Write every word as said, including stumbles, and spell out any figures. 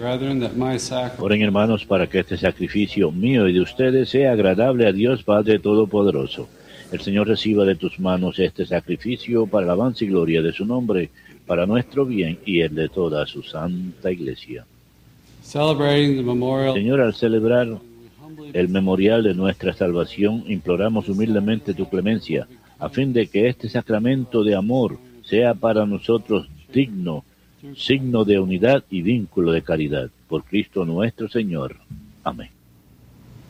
Oren, hermanos, para que este sacrificio mío y de ustedes sea agradable a Dios Padre Todopoderoso. El Señor reciba de tus manos este sacrificio para la alabanza y gloria de su nombre, para nuestro bien y el de toda su santa Iglesia. Señor, al celebrar el memorial de nuestra salvación, imploramos humildemente tu clemencia, a fin de que este sacramento de amor sea para nosotros digno, signo de unidad y vínculo de caridad. Por Cristo nuestro Señor. Amén.